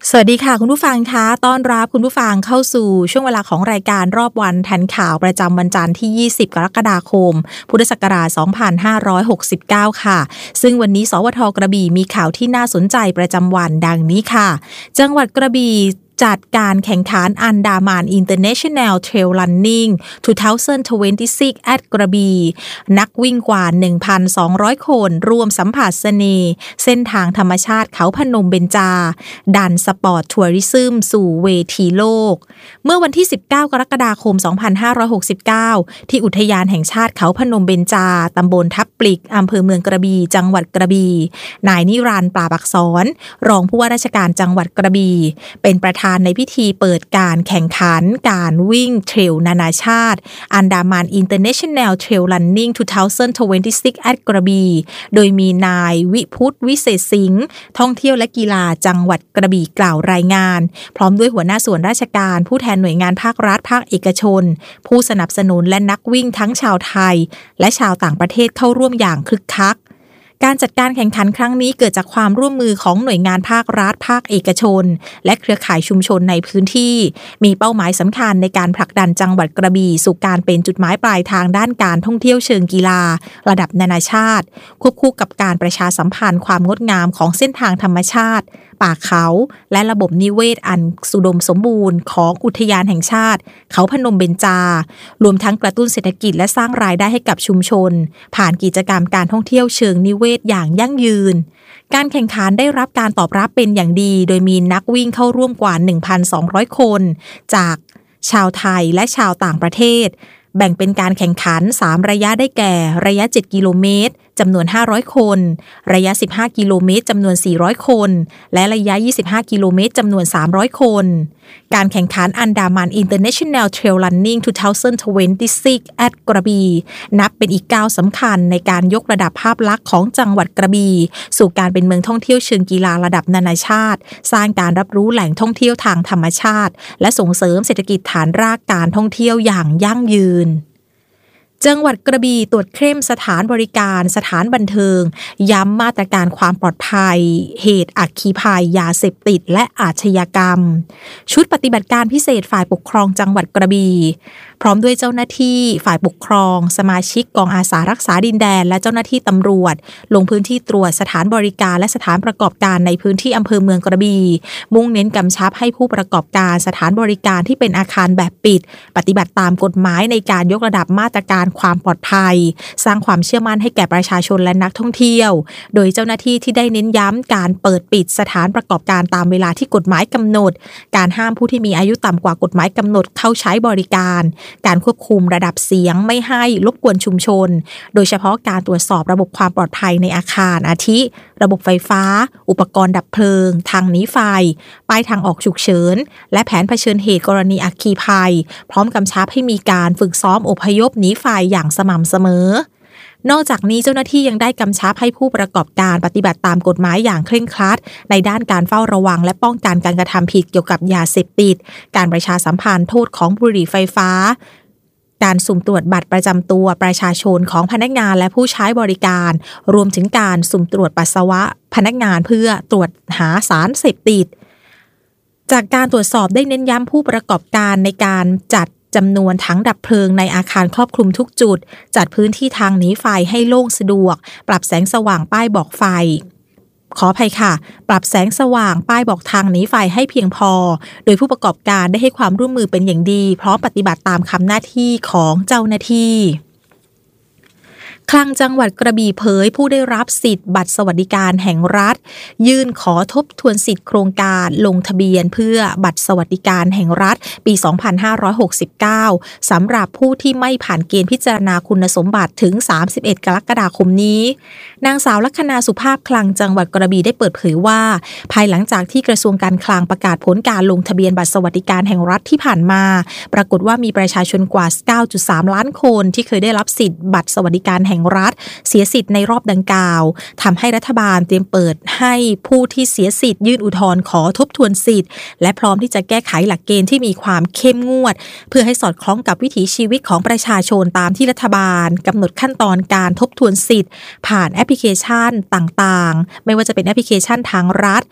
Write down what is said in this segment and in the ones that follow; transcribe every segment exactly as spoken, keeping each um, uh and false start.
สวัสดีค่ะคุณผู้ฟังคะต้อนรับคุณผู้ฟังเข้าสู่ช่วงเวลาของรายการรอบวันทันข่าวประจำวันจันทร์ที่ยี่สิบกรกฎาคมพุทธศักราชสองพันห้าร้อยหกสิบเก้าค่ะซึ่งวันนี้สวทกระบี่มีข่าวที่น่าสนใจประจำวันดังนี้ค่ะจังหวัดกระบี่จัดการแข่งขันอันดามัน International Trail Running สองพันยี่สิบหก at กระบี่นักวิ่งกว่า หนึ่งพันสองร้อย คนรวมสัมผัสเสน่ห์เส้นทางธรรมชาติเขาพนมเบญจาดันสปอร์ตทัวริซึมสู่เวทีโลกเมื่อวันที่สิบเก้ากรกฎาคมสองพันห้าร้อยหกสิบเก้าที่อุทยานแห่งชาติเขาพนมเบญจาตำบลทับปลิกอำเภอเมืองกระบี่จังหวัดกระบี่นายนิรันดร์ปราบอักษรรองผู้ว่าราชการจังหวัดกระบี่เป็นประธานในพิธีเปิดการแข่งขันการวิ่งเทรลนานาชาติอันดามัน International Trail Running สองพันยี่สิบหก at กระบี่โดยมีนายวิพุทธวิเศษสิงห์ท่องเที่ยวและกีฬาจังหวัดกระบี่กล่าวรายงานพร้อมด้วยหัวหน้าส่วนราชการผู้แทนหน่วยงานภาครัฐภาคเอกชนผู้สนับสนุนและนักวิ่งทั้งชาวไทยและชาวต่างประเทศเข้าร่วมอย่างคึกคักการจัดการแข่งขันครั้งนี้เกิดจากความร่วมมือของหน่วยงานภาครัฐภาคเอกชนและเครือข่ายชุมชนในพื้นที่มีเป้าหมายสำคัญในการผลักดันจังหวัดกระบี่สู่การเป็นจุดหมายปลายทางด้านการท่องเที่ยวเชิงกีฬาระดับนานาชาติควบคู่กับการประชาสัมพันธ์ความงดงามของเส้นทางธรรมชาติป่าเขาและระบบนิเวศอันสุดมสมบูรณ์ของอุทยานแห่งชาติเขาพนมเบญจารวมทั้งกระตุ้นเศรษฐกิจและสร้างรายได้ให้กับชุมชนผ่านกิจกรรมการท่องเที่ยวเชิงนิเวศอย่างยั่งยืนการแข่งขันได้รับการตอบรับเป็นอย่างดีโดยมีนักวิ่งเข้าร่วมกว่า หนึ่งพันสองร้อย คนจากชาวไทยและชาวต่างประเทศแบ่งเป็นการแข่งขันสามระยะได้แก่ระยะเจ็ดกิโลเมตรจำนวนห้าร้อยคนระยะสิบห้ากิโลเมตรจำนวนสี่ร้อยคนและระยะยี่สิบห้ากิโลเมตรจำนวนสามร้อยคนการแข่งขันอันดามัน International Trail Running สองพันยี่สิบหก at กระบี่นับเป็นอีกก้าวสำคัญในการยกระดับภาพลักษณ์ของจังหวัดกระบี่สู่การเป็นเมืองท่องเที่ยวเชิงกีฬาระดับนานาชาติสร้างการรับรู้แหล่งท่องเที่ยวทางธรรมชาติและส่งเสริมเศรษฐกิจฐานรากการท่องเที่ยวอย่างยั่งยืนจังหวัดกระบี่ตรวจเข้มสถานบริการสถานบันเทิงย้ำมาตรการความปลอดภัยเหตุอัคคีภัยยาเสพติดและอาชญากรรมชุดปฏิบัติการพิเศษฝ่ายปกครองจังหวัดกระบี่พร้อมด้วยเจ้าหน้าที่ฝ่ายปกครองสมาชิกกองอาสารักษาดินแดนและเจ้าหน้าที่ตำรวจลงพื้นที่ตรวจสถานบริการและสถานประกอบการในพื้นที่อำเภอเมืองกระบี่มุ่งเน้นกำชับให้ผู้ประกอบการสถานบริการที่เป็นอาคารแบบปิดปฏิบัติตามกฎหมายในการยกระดับมาตรการความปลอดภัยสร้างความเชื่อมั่นให้แก่ประชาชนและนักท่องเที่ยวโดยเจ้าหน้าที่ที่ได้เน้นย้ำการเปิดปิดสถานประกอบการตามเวลาที่กฎหมายกำหนดการห้ามผู้ที่มีอายุต่ำกว่ากฎหมายกำหนดเข้าใช้บริการการควบคุมระดับเสียงไม่ให้รบกวนชุมชนโดยเฉพาะการตรวจสอบระบบความปลอดภัยในอาคารอาทิระบบไฟฟ้าอุปกรณ์ดับเพลิงทางหนีไฟป้ายทางออกฉุกเฉินและแผนเผชิญเหตุกรณีอัคคีภัยพร้อมกำชับให้มีการฝึกซ้อมอพยพหนีไฟอย่างสม่ำเสมอนอกจากนี้เจ้าหน้าที่ยังได้กำชับให้ผู้ประกอบการปฏิบัติตามกฎหมายอย่างเคร่งครัดในด้านการเฝ้าระวังและป้องกันการกระทำผิดเกี่ยวกับยาเสพติดการประชาสัมพันธ์โทษของบุหรี่ไฟฟ้าการสุ่มตรวจบัตรประจำตัวประชาชนของพนักงานและผู้ใช้บริการรวมถึงการสุ่มตรวจปัสสาวะพนักงานเพื่อตรวจหาสารเสพติดจากการตรวจสอบได้เน้นย้ำผู้ประกอบการในการจัดจำนวนถังดับเพลิงในอาคารครอบคลุมทุกจุดจัดพื้นที่ทางหนีไฟให้โล่งสะดวกปรับแสงสว่างป้ายบอกไฟขออภัยค่ะปรับแสงสว่างป้ายบอกทางหนีไฟให้เพียงพอโดยผู้ประกอบการได้ให้ความร่วมมือเป็นอย่างดีพร้อมปฏิบัติตามคำหน้าที่ของเจ้าหน้าที่คลังจังหวัดกระบี่เผยผู้ได้รับสิทธิ์บัตรสวัสดิการแห่งรัฐยื่นขอทบทวนสิทธิ์โครงการลงทะเบียนเพื่อบัตรสวัสดิการแห่งรัฐปีสองพันห้าร้อยหกสิบเก้าสำหรับผู้ที่ไม่ผ่านเกณฑ์พิจารณาคุณสมบัติถึงสามสิบเอ็ดกรกฎาคมนี้นางสาวลัคนาสุภาพคลังจังหวัดกระบี่ได้เปิดเผยว่าภายหลังจากที่กระทรวงการคลังประกาศผลการลงทะเบียนบัตรสวัสดิการแห่งรัฐที่ผ่านมาปรากฏว่ามีประชาชนกว่า เก้าจุดสาม ล้านคนที่เคยได้รับสิทธิ์บัตรสวัสดิการแห่งรัฐเสียสิทธิ์ในรอบดังกล่าวทำให้รัฐบาลเตรียมเปิดให้ผู้ที่เสียสิทธิ์ยื่นอุทธรณ์ขอทบทวนสิทธิ์และพร้อมที่จะแก้ไขหลักเกณฑ์ที่มีความเข้มงวดเพื่อให้สอดคล้องกับวิถีชีวิตของประชาชนตามที่รัฐบาลกำหนดขั้นตอนการทบทวนสิทธิ์ผ่านแอปพลิเคชันต่างๆไม่ว่าจะเป็นแอปพลิเคชันทางรัฐ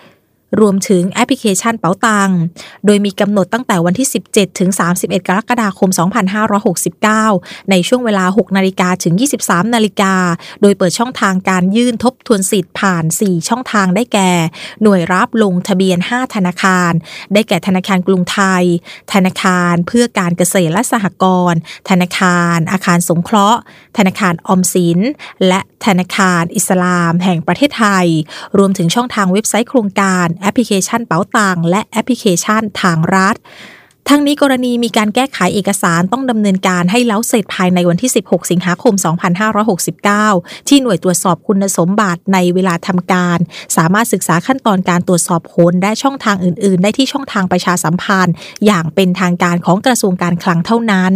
รวมถึงแอปพลิเคชันเป๋าตังโดยมีกำหนดตั้งแต่วันที่สิบเจ็ดถึงสามสิบเอ็ดกรกฎาคมสองพันห้าร้อยหกสิบเก้าในช่วงเวลา หกนาฬิกา ถึง ยี่สิบสามนาฬิกาโดยเปิดช่องทางการยื่นทบทวนสิทธิ์ผ่านสี่ช่องทางได้แก่หน่วยรับลงทะเบียนห้าธนาคารได้แก่ธนาคารกรุงไทยธนาคารเพื่อการเกษตรและสหกรณ์ธนาคารอาคารสงเคราะห์ธนาคารออมสินและธนาคารอิสลามแห่งประเทศไทยรวมถึงช่องทางเว็บไซต์โครงการแอปพลิเคชันเป๋าตังและแอปพลิเคชันทางรัฐทั้งนี้กรณีมีการแก้ไขเอกสารต้องดำเนินการให้แล้วเสร็จภายในวันที่สิบหกสิงหาคมสองพันห้าร้อยหกสิบเก้าที่หน่วยตรวจสอบคุณสมบัติในเวลาทำการสามารถศึกษาขั้นตอนการตรวจสอบค้นและช่องทางอื่นๆได้ที่ช่องทางประชาสัมพันธ์อย่างเป็นทางการของกระทรวงการคลังเท่านั้น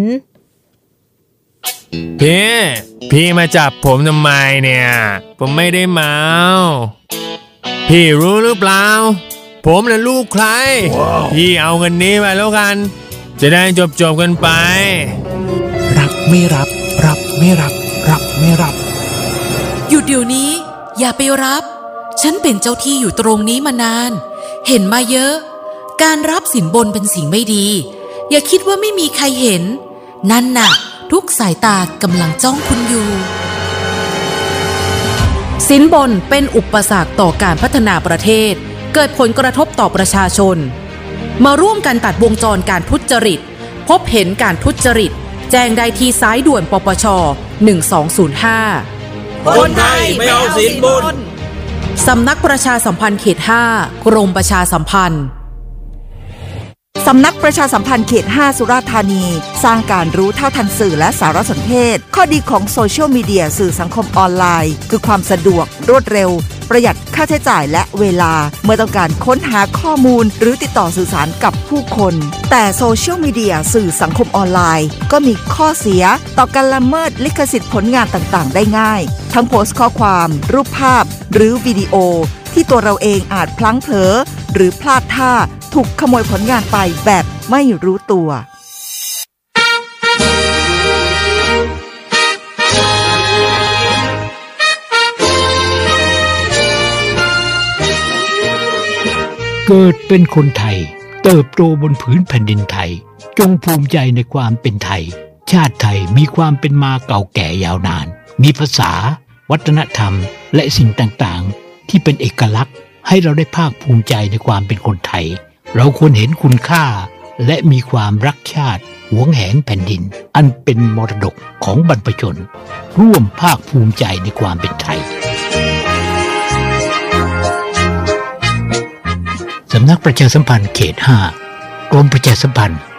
พี่พี่มาจับผมทำไมเนี่ยผมไม่ได้เมาพี่รู้หรือเปล่าผมน่ะลูกใคร wow. พี่เอาเงินนี้ไปแล้วกันจะได้จบจบกันไปรับไม่รับรับไม่รับรับไม่รับหยุดเดี๋ยวนี้อย่าไปรับฉันเป็นเจ้าที่อยู่ตรงนี้มานานเห็นมาเยอะการรับสินบนเป็นสิ่งไม่ดีอย่าคิดว่าไม่มีใครเห็นนั่นน่ะทุกสายตากำลังจ้องคุณอยู่สินบนเป็นอุปสรรคต่อการพัฒนาประเทศเกิดผลกระทบต่อประชาชนมาร่วมกันตัดวงจรการทุจริตพบเห็นการทุจริตแจ้งได้ที่สายด่วนปปชหนึ่งสองศูนย์ห้าคนไทยไม่เอาสินบนสำนักประชาสัมพันธ์เขตห้ากรมประชาสัมพันธ์สำนักประชาสัมพันธ์เขตห้าสุราษฎร์ธานีสร้างการรู้เท่าทันสื่อและสารสนเทศข้อดีของโซเชียลมีเดียสื่อสังคมออนไลน์คือความสะดวกรวดเร็วประหยัดค่าใช้จ่ายและเวลาเมื่อต้องการค้นหาข้อมูลหรือติดต่อสื่อสารกับผู้คนแต่โซเชียลมีเดียสื่อสังคมออนไลน์ก็มีข้อเสียต่อการละเมิดลิขสิทธิ์ผลงานต่างๆได้ง่ายทั้งโพสต์ข้อความรูปภาพหรือวิดีโอที่ตัวเราเองอาจพลั้งเผลอหรือพลาดท่าถูกขโมยผลงานไปแบบไม่รู้ตัวเกิดเป็นคนไทยเติบโตบนผืนแผ่นดินไทยจงภูมิใจในความเป็นไทยชาติไทยมีความเป็นมาเก่าแก่ยาวนานมีภาษาวัฒนธรรมและสิ่งต่างๆที่เป็นเอกลักษณ์ให้เราได้ภาคภูมิใจในความเป็นคนไทยเราควรเห็นคุณค่าและมีความรักชาติหวงแหนแผ่นดินอันเป็นมรดกของบรรพชนร่วมภาคภูมิใจในความเป็นไทยสำนักประชาสัมพันธ์เขตห้ากรมประชาสัมพันธ์